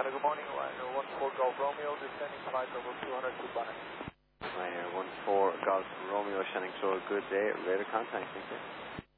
good morning. Liner 14 Golf Romeo, descending flight level 200 to Bonnet. Liner 14 Golf Romeo, Shannon Shore, good day. Radar contact, thank you.